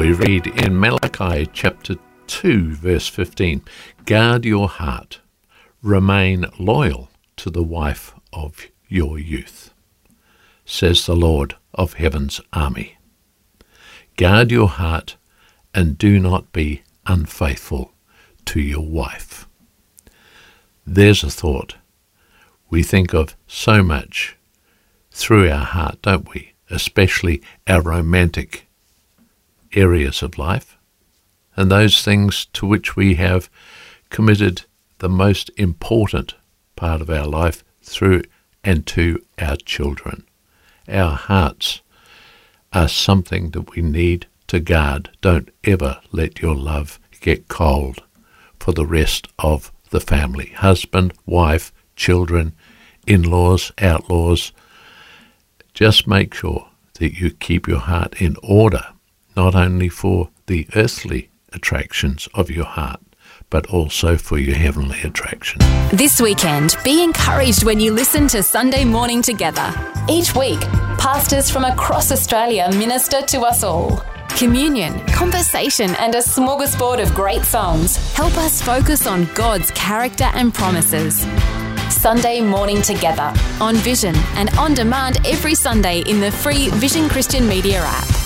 We read in Malachi chapter 2, verse 15, "Guard your heart, remain loyal to the wife of your youth, says the Lord of heaven's army. Guard your heart and do not be unfaithful to your wife." There's a thought. We think of so much through our heart, don't we? Especially our romantic areas of life, and those things to which we have committed the most important part of our life through and to our children. Our hearts are something that we need to guard. Don't ever let your love get cold for the rest of the family. Husband, wife, children, in-laws, outlaws. Just make sure that you keep your heart in order, not only for the earthly attractions of your heart, but also for your heavenly attraction. This weekend, be encouraged when you listen to Sunday Morning Together. Each week, pastors from across Australia minister to us all. Communion, conversation, and a smorgasbord of great songs help us focus on God's character and promises. Sunday Morning Together on Vision and on demand every Sunday in the free Vision Christian Media app.